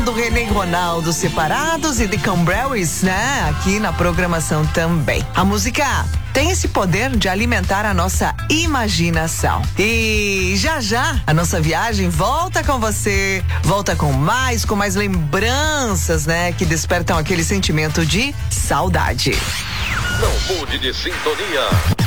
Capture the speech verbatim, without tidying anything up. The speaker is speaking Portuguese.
do René Ronaldo separados e The Cranberries, né? Aqui na programação também. A música tem esse poder de alimentar a nossa imaginação. E já já a nossa viagem volta com você, volta com mais, com mais lembranças, né? Que despertam aquele sentimento de saudade. Não mude de sintonia.